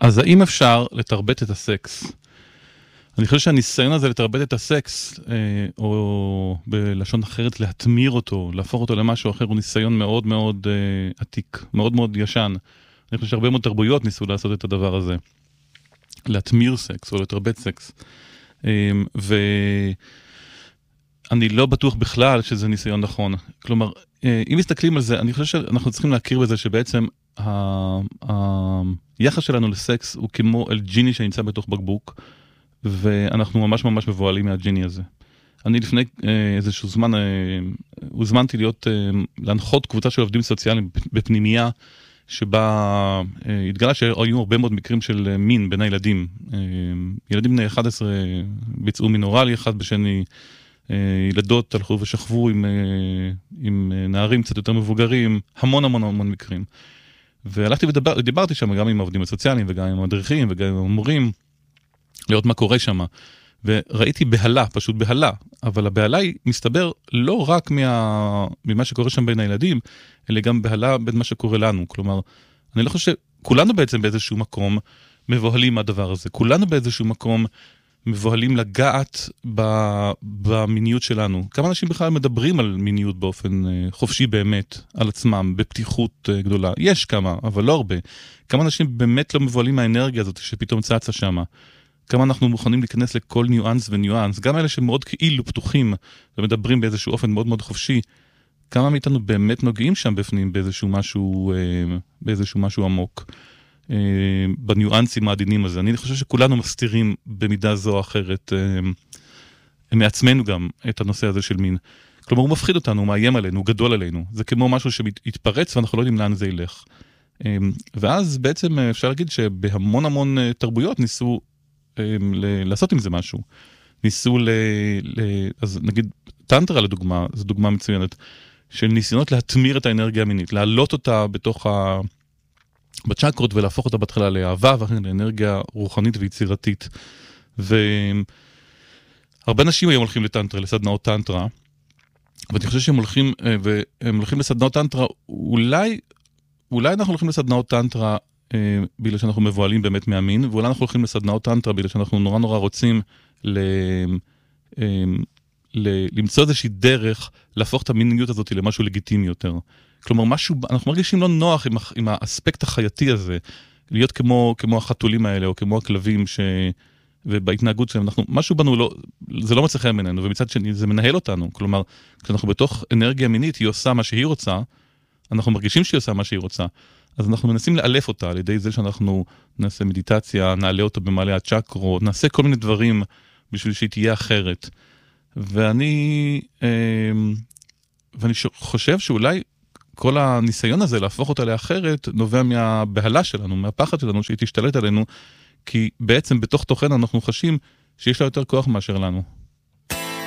אז האם אפשר לתרבט את הסקס? אני חושב שהניסיון הזה לתרבט את הסקס, או בלשון אחרת להתמיר אותו, להפוך אותו למשהו אחר, הוא ניסיון מאוד מאוד עתיק, מאוד מאוד ישן. אני חושב שהרבה מאוד תרבויות ניסו לעשות את הדבר הזה. להתמיר סקס או לתרבט סקס. ואני לא בטוח בכלל שזה ניסיון נכון. כלומר, אם מסתכלים על זה, אני חושב שאנחנו צריכים להכיר בזה שבעצם היחס שלנו לסקס הוא כמו אל ג'יני שנמצא בתוך בקבוק, ואנחנו ממש ממש מבועלים מהג'יני הזה. אני לפני איזשהו זמן הוזמנתי להנחות קבוצה של עובדים סוציאליים בפנימייה, שבה התגלה שהיו הרבה מאוד מקרים של מין בין הילדים. ילדים בני 11 ביצעו מין אוראלי אחד בשני, ילדות הלכו ושכבו עם נערים קצת יותר מבוגרים, המון המון המון מקרים. והלכתי ודיברתי שם גם עם העובדים הסוציאליים וגם עם המדריכים וגם עם המורים, לראות מה קורה שם. וראיתי בהלה, פשוט בהלה, אבל הבהלה היא מסתבר לא רק ממה שקורה שם בין הילדים, אלא גם בהלה בין מה שקורה לנו. כלומר, אני לא חושב שכולנו בעצם באיזשהו מקום מבוהלים מהדבר הזה. כולנו באיזשהו מקום מבוהלים לגעת במיניות שלנו. כמה אנשים בכלל מדברים על מיניות באופן חופשי באמת, על עצמם, בפתיחות גדולה. יש כמה, אבל לא הרבה. כמה אנשים באמת לא מבוהלים מהאנרגיה הזאת שפתאום צצה שמה. כמה אנחנו מוכנים להיכנס לכל ניואנס וניואנס, גם אלה שמאוד כאילו פתוחים ומדברים באיזשהו אופן מאוד מאוד חופשי, כמה מאיתנו באמת נוגעים שם בפנים באיזשהו משהו עמוק, בניואנסים העדינים הזה. אני חושב שכולנו מסתירים במידה זו או אחרת, מעצמנו גם את הנושא הזה של מין. כלומר, הוא מפחיד אותנו, הוא מאיים עלינו, הוא גדול עלינו. זה כמו משהו שמתפרץ ואנחנו לא יודעים לאן זה ילך. ואז בעצם אפשר להגיד שבהמון המון תרבויות ניסו לעשות עם זה משהו. ניסו אז נגיד, טנטרה לדוגמה, זו דוגמה מצוינת, של ניסיונות להתמיר את האנרגיה המינית, להעלות אותה בצ'קרות ולהפוך אותה בהתחלה לאהבה, ואחרי לאנרגיה רוחנית ויצירתית. והרבה אנשים היום הולכים לטנטרה, לסדנאות טנטרה, ואני חושב שהם הולכים לסדנאות טנטרה, אולי אנחנו הולכים לסדנאות טנטרה, בגלל שאנחנו מבועלים באמת מהמין, ואולי אנחנו הולכים לסדנאות טנטרה, בגלל שאנחנו נורא נורא רוצים למצוא איזושהי דרך להפוך את המיניות הזאת למשהו לגיטימי יותר. כלומר, אנחנו מרגישים לא נוח עם האספקט החייתי הזה, להיות כמו החתולים האלה, או כמו הכלבים ובהתנהגות שלהם, משהו בנו זה לא מצא חן ממנו, ומצד שני זה מנהל אותנו. כלומר, כשאנחנו בתוך אנרגיה מינית, היא עושה מה שהיא רוצה, אנחנו מרגישים שהיא עושה מה שהיא רוצה, אז אנחנו מנסים לאלף אותה על ידי זה שאנחנו נעשה מדיטציה, נעלה אותה במעלה הצ'קרות, נעשה כל מיני דברים בשביל שהיא תהיה אחרת. ואני חושב שאולי כל הניסיון הזה להפוך אותה לאחרת נובע מהבהלה שלנו, מהפחד שלנו שהיא תשתלט עלינו, כי בעצם בתוך תוכנו אנחנו חשים שיש לה יותר כוח מאשר לנו.